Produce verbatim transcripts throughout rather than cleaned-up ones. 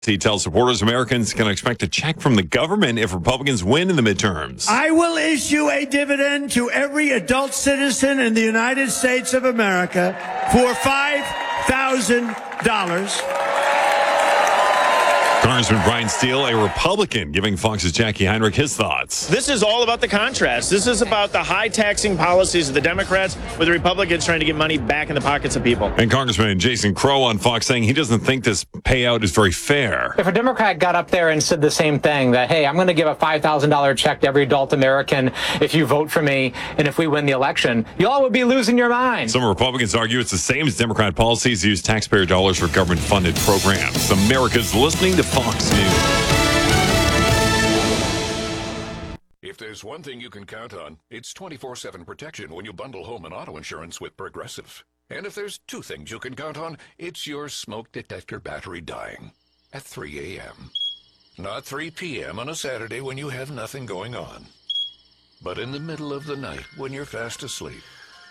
He tells supporters Americans can expect a check from the government if Republicans win in the midterms. I will issue a dividend to every adult citizen in the United States of America for five thousand dollars. Congressman Brian Steele, a Republican, giving Fox's Jackie Heinrich his thoughts. This is all about the contrast. This is about the high taxing policies of the Democrats with the Republicans trying to get money back in the pockets of people. And Congressman Jason Crow on Fox saying he doesn't think this payout is very fair. If a Democrat got up there and said the same thing, that, hey, I'm going to give a five thousand dollars check to every adult American if you vote for me and if we win the election, you all would be losing your mind. Some Republicans argue it's the same as Democrat policies to use taxpayer dollars for government-funded programs. America's listening to Fox News. If there's one thing you can count on, it's twenty-four seven protection when you bundle home and auto insurance with Progressive. And if there's two things you can count on, it's your smoke detector battery dying at three a.m. Not three p.m. on a Saturday when you have nothing going on, but in the middle of the night when you're fast asleep.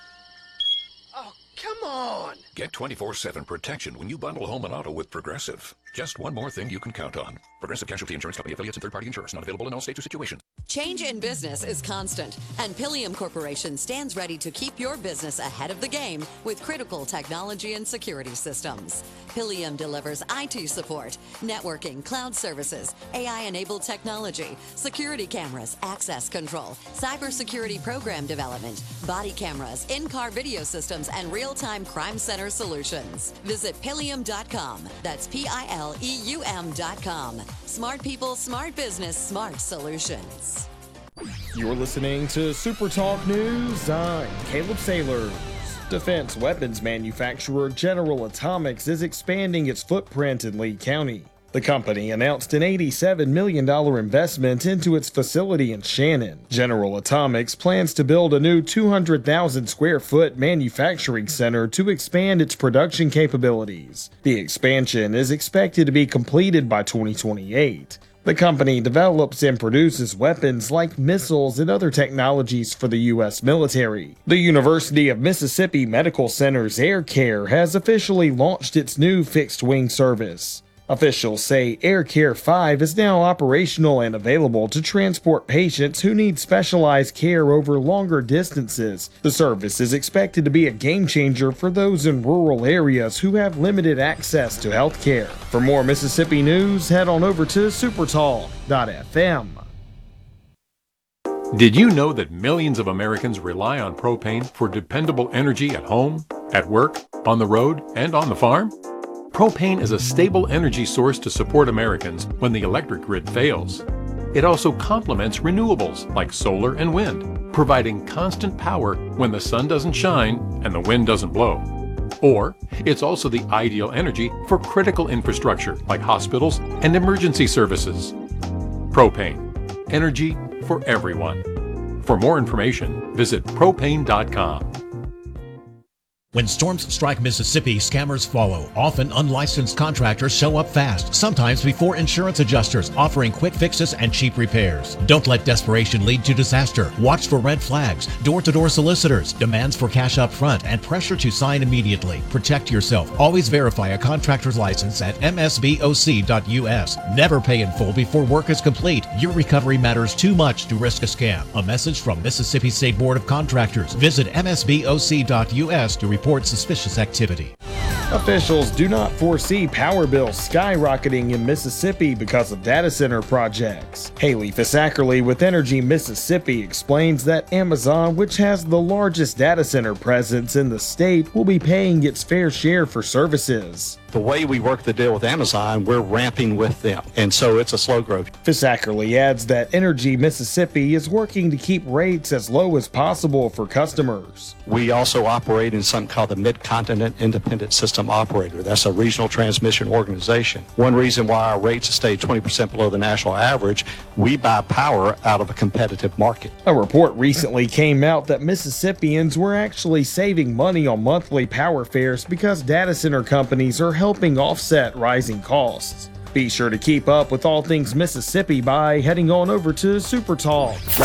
Oh, come on. Get twenty-four seven protection when you bundle home and auto with Progressive. Just one more thing you can count on. Progressive Casualty Insurance Company affiliates and third-party insurers. Not available in all states or situations. Change in business is constant, and Pilium Corporation stands ready to keep your business ahead of the game with critical technology and security systems. Pilium delivers I T support, networking, cloud services, A I-enabled technology, security cameras, access control, cybersecurity program development, body cameras, in-car video systems, and real-time crime center solutions. Visit Pilium dot com. That's P I L E U M dot com. Smart people, smart business, smart solutions. You're listening to Super Talk News. I'm Caleb Sailors. Defense weapons manufacturer General Atomics is expanding its footprint in Lee County. The company announced an eighty-seven million dollars investment into its facility in Shannon. General Atomics plans to build a new two hundred thousand square foot manufacturing center to expand its production capabilities. The expansion is expected to be completed by twenty twenty-eight. The company develops and produces weapons like missiles and other technologies for the U S military. The University of Mississippi Medical Center's Air Care has officially launched its new fixed-wing service. Officials say Air Care five is now operational and available to transport patients who need specialized care over longer distances. The service is expected to be a game changer for those in rural areas who have limited access to health care. For more Mississippi news, head on over to supertalk dot f m. Did you know that millions of Americans rely on propane for dependable energy at home, at work, on the road, and on the farm? Propane is a stable energy source to support Americans when the electric grid fails. It also complements renewables like solar and wind, providing constant power when the sun doesn't shine and the wind doesn't blow. Or, it's also the ideal energy for critical infrastructure like hospitals and emergency services. Propane, energy for everyone. For more information, visit propane dot com. When storms strike Mississippi, scammers follow. Often unlicensed contractors show up fast, sometimes before insurance adjusters, offering quick fixes and cheap repairs. Don't let desperation lead to disaster. Watch for red flags, door-to-door solicitors, demands for cash up front, and pressure to sign immediately. Protect yourself. Always verify a contractor's license at M S B O C dot U S. Never pay in full before work is complete. Your recovery matters too much to risk a scam. A message from Mississippi State Board of Contractors. Visit M S B O C dot U S to report report suspicious activity. Officials do not foresee power bills skyrocketing in Mississippi because of data center projects. Haley Fisackerly with Energy Mississippi explains that Amazon, which has the largest data center presence in the state, will be paying its fair share for services. The way we work the deal with Amazon, we're ramping with them, and so it's a slow growth. Fisackerly adds that Energy Mississippi is working to keep rates as low as possible for customers. We also operate in something called the Mid-Continent Independent System Operator. That's a regional transmission organization. One reason why our rates have stayed twenty percent below the national average, we buy power out of a competitive market. A report recently came out that Mississippians were actually saving money on monthly power fares because data center companies are helping offset rising costs. Be sure to keep up with all things Mississippi by heading on over to supertalk dot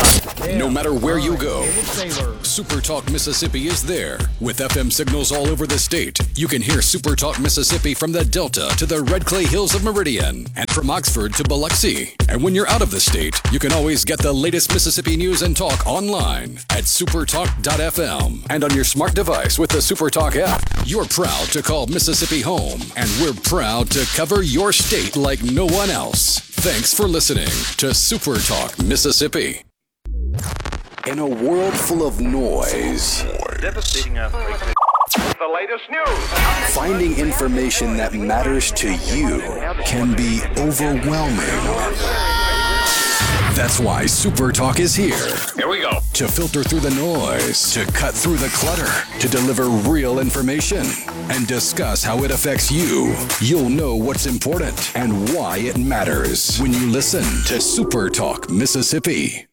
No matter where you go, Super Talk Mississippi is there. With F M signals all over the state, you can hear Super Talk Mississippi from the Delta to the Red Clay Hills of Meridian and from Oxford to Biloxi. And when you're out of the state, you can always get the latest Mississippi news and talk online at supertalk dot f m and on your smart device with the Super Talk app. You're proud to call Mississippi home, and we're proud to cover your state like no one else. Thanks for listening to Super Talk Mississippi. In a world full of noise, devastating earthquake. The latest news. Finding information that matters to you can be overwhelming. That's why Super Talk is here. Here we go. To filter through the noise, to cut through the clutter, to deliver real information, and discuss how it affects you. You'll know what's important and why it matters when you listen to Super Talk Mississippi.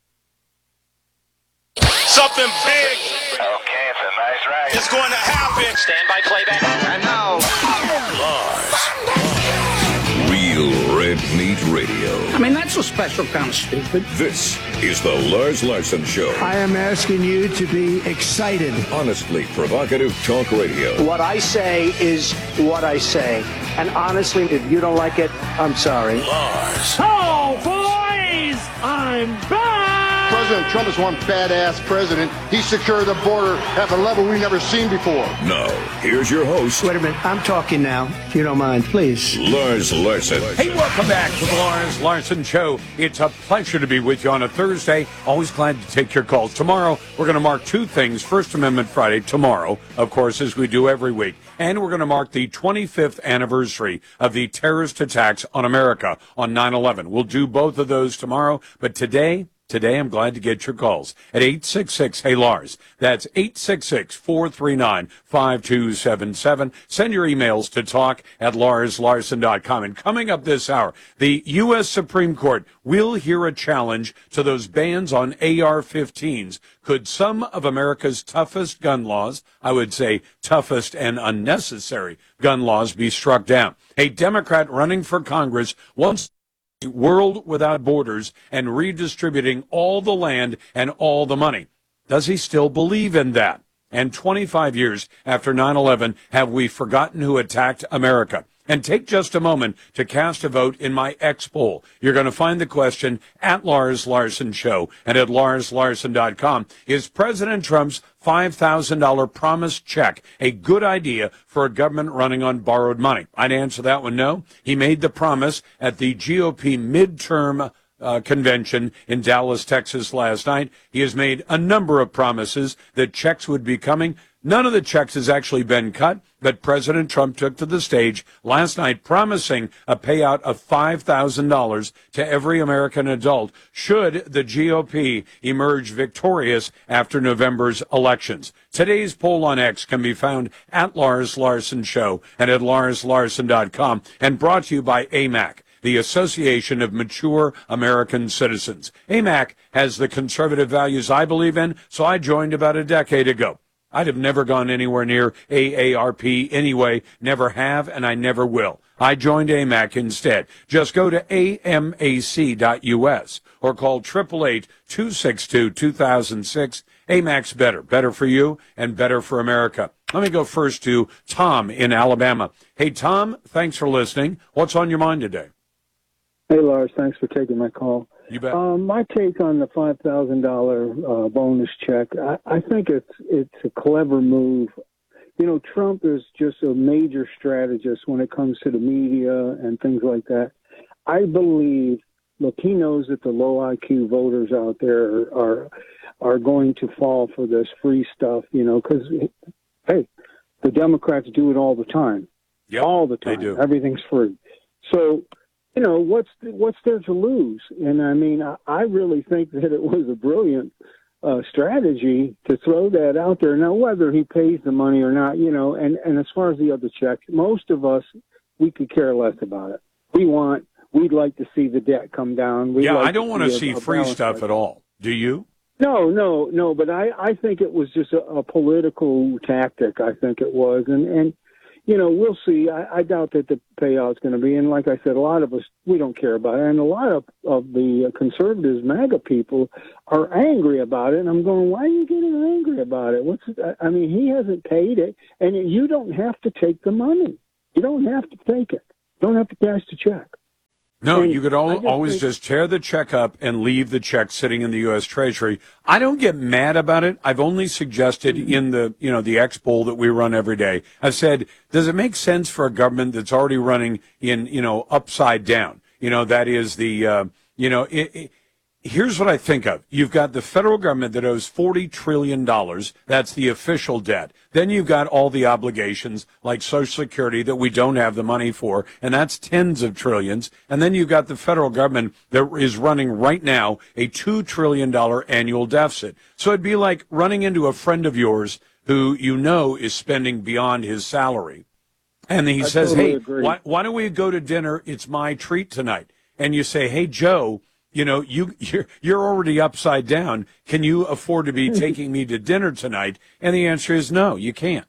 Something big. Okay, it's a nice ride. It's going to happen. Stand by playback. And now, Lars. Real Red Meat Radio. I mean, that's a special kind of stupid. This is the Lars Larson Show. I am asking you to be excited. Honestly provocative talk radio. What I say is what I say. And honestly, if you don't like it, I'm sorry. Lars. Oh, boys! I'm back! President Trump is one badass president. He secured the border at a level we've never seen before. Now, here's your host. Wait a minute. I'm talking now, if you don't mind, please. Lars Larson. Hey, welcome back to the Lars Larson Show. It's a pleasure to be with you on a Thursday. Always glad to take your calls. Tomorrow, we're going to mark two things. First Amendment Friday, tomorrow, of course, as we do every week. And we're going to mark the twenty-fifth anniversary of the terrorist attacks on America on nine eleven. We'll do both of those tomorrow. But today... Today, I'm glad to get your calls at eight six six, hey Lars. That's eight six six, four three nine, five two seven seven. Send your emails to talk at lars larson dot com. And coming up this hour, the U S Supreme Court will hear a challenge to those bans on A R fifteens. Could some of America's toughest gun laws, I would say toughest and unnecessary gun laws, be struck down? A Democrat running for Congress wants a world without borders and redistributing all the land and all the money. Does he still believe in that? And twenty-five years after nine eleven, have we forgotten who attacked America? And take just a moment to cast a vote in my X poll. You're going to find the question at Lars Larson Show and at lars larson dot com. Is President Trump's five thousand dollars promised check a good idea for a government running on borrowed money? I'd answer that one no. He made the promise at the G O P midterm Uh, convention in Dallas, Texas last night. He has made a number of promises that checks would be coming. None of the checks has actually been cut, but President Trump took to the stage last night promising a payout of five thousand dollars to every American adult should the G O P emerge victorious after November's elections. Today's poll on X can be found at Lars Larson Show and at lars larson dot com and brought to you by A M A C, the Association of Mature American Citizens. A M A C has the conservative values I believe in, so I joined about a decade ago. I'd have never gone anywhere near A A R P anyway, never have, and I never will. I joined A M A C instead. Just go to A M A C dot U S or call eight eight eight, two six two, two thousand six. A M A C's better. Better for you and better for America. Let me go first to Tom in Alabama. Hey, Tom, thanks for listening. What's on your mind today? Hey, Lars, thanks for taking my call. You bet. Um, my take on the five thousand dollars uh, bonus check, I, I think it's it's a clever move. You know, Trump is just a major strategist when it comes to the media and things like that. I believe, look, he knows that the low I Q voters out there are are going to fall for this free stuff, you know, because, hey, the Democrats do it all the time. Yep, all the time. They do. Everything's free. So, you know, what's what's there to lose? And I mean, I, I really think that it was a brilliant uh, strategy to throw that out there. Now, whether he pays the money or not, you know, and, and as far as the other checks, most of us, we could care less about it. We want, we'd like to see the debt come down. We'd yeah, like I don't want to see a, a free stuff at all. Do you? No, no, no. But I, I think it was just a, a political tactic. I think it was. And, and, you know, we'll see. I, I doubt that the payout's going to be. And like I said, a lot of us, we don't care about it. And a lot of, of the conservatives, MAGA people, are angry about it. And I'm going, why are you getting angry about it? What's it? I mean, he hasn't paid it. And you don't have to take the money. You don't have to take it. You don't have to cash the check. No, And you could al- I just always think- just tear the check up and leave the check sitting in the U S Treasury. I don't get mad about it. I've only suggested in the, you know, the X poll that we run every day. I've said, does it make sense for a government that's already running in, you know, upside down? You know, that is the, uh, you know, it, it, here's what I think of. You've got the federal government that owes forty trillion dollars. That's the official debt. Then you've got all the obligations like Social Security that we don't have the money for, and that's tens of trillions. And then you've got the federal government that is running right now a two trillion dollars annual deficit. So it'd be like running into a friend of yours who you know is spending beyond his salary. And he I says, totally hey, agree. why, why don't we go to dinner? It's my treat tonight. And you say, hey, Joe, you know, you, you're, you're already upside down. Can you afford to be taking me to dinner tonight? And the answer is no, you can't.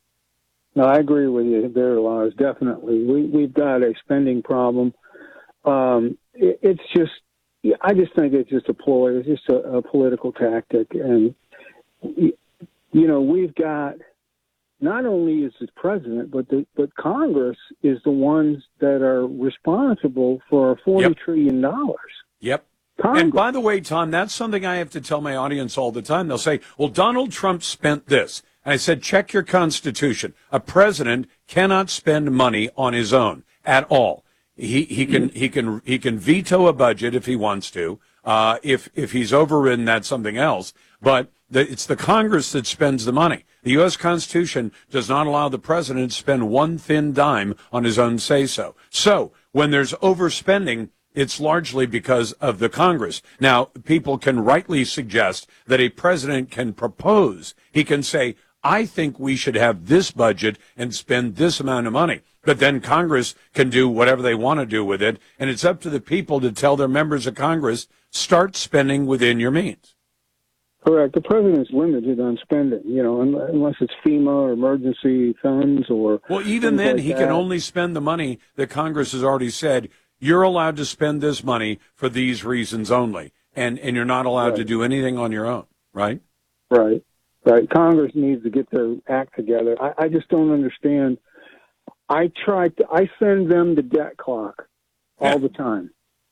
No, I agree with you there, Lars. Definitely. We, we've got a spending problem. Um, it, it's just, I just think it's just a ploy. It's just a, a political tactic. And, you know, we've got, not only is the president, but the, but Congress is the ones that are responsible for forty Yep. trillion dollars. Yep. Congress. And by the way, Tom, that's something I have to tell my audience all the time. They'll say, well, Donald Trump spent this. And I said, check your Constitution. A president cannot spend money on his own at all. He, he can, he can, he can veto a budget if he wants to. Uh, if, if he's overridden, that's something else. But the, it's the Congress that spends the money. The U S Constitution does not allow the president to spend one thin dime on his own say-so. So when there's overspending, it's largely because of the Congress. Now, people can rightly suggest that a president can propose. He can say, I think we should have this budget and spend this amount of money. But then Congress can do whatever they want to do with it. And it's up to the people to tell their members of Congress, start spending within your means. Correct. The president's limited on spending, you know, unless it's FEMA or emergency funds or. Well, even things then, like he that. can only spend the money that Congress has already said, you're allowed to spend this money for these reasons only. And, and you're not allowed Right. to do anything on your own, right? Right. Right. Congress needs to get their act together. I, I just don't understand. I try to, I send them the debt clock all the time.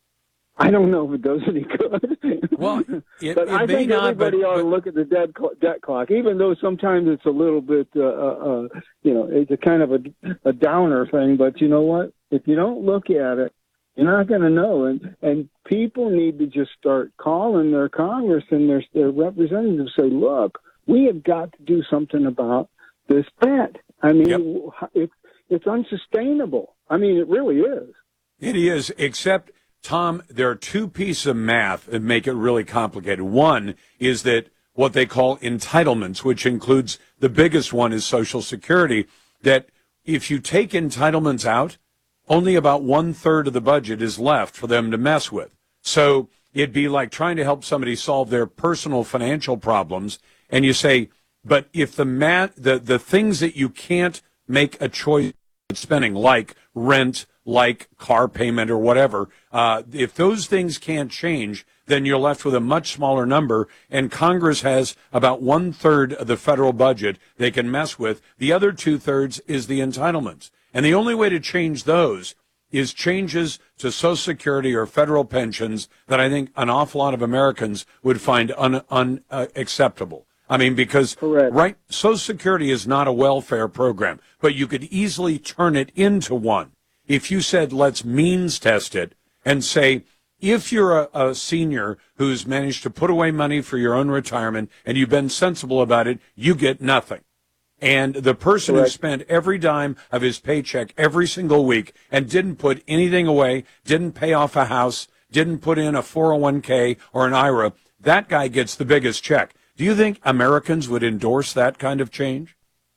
I don't know if it does any good. Well, it, but it I may think not, everybody but, ought to but- look at the debt, cl- debt clock, even though sometimes it's a little bit, uh, uh, you know, it's a kind of a, a downer thing. But you know what? If you don't look at it, you're not going to know. And and people need to just start calling their Congress and their, their representatives, say, look, we have got to do something about this debt. I mean, Yep. it's it's unsustainable. I mean, it really is. It is, except, Tom, there are two pieces of math that make it really complicated. One is that what they call entitlements, which includes the biggest one is Social Security, that if you take entitlements out, only about one third of the budget is left for them to mess with. So it'd be like trying to help somebody solve their personal financial problems. And you say, but if the mat, the, the things that you can't make a choice of spending, like rent, like car payment or whatever, uh, if those things can't change, then you're left with a much smaller number. And Congress has about one third of the federal budget they can mess with. The other two thirds is the entitlements. And the only way to change those is changes to Social Security or federal pensions that I think an awful lot of Americans would find un, un, uh, acceptable. I mean, because right, Social Security is not a welfare program, but you could easily turn it into one. If you said, let's means test it and say, if you're a, a senior who's managed to put away money for your own retirement and you've been sensible about it, you get nothing. And the person who spent every dime of his paycheck every single week and didn't put anything away, didn't pay off a house, didn't put in a four oh one k or an I R A, that guy gets the biggest check. Do you think Americans would endorse that kind of change?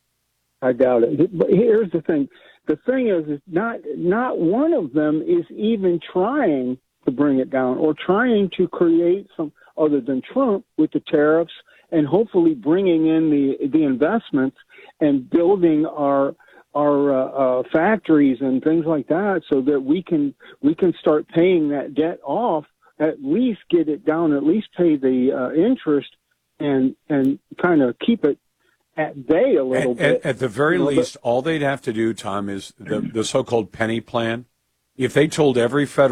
I doubt it. But here's the thing. The thing is, is not not one of them is even trying to bring it down or trying to create some other than Trump with the tariffs and hopefully bringing in the the investments and building our our uh, uh, factories and things like that, so that we can we can start paying that debt off. At least get it down. At least pay the uh, interest and and kind of keep it at bay a little at, bit. At, at the very you know, least, but, all they'd have to do, Tom, is the, the so-called penny plan. If they told every federal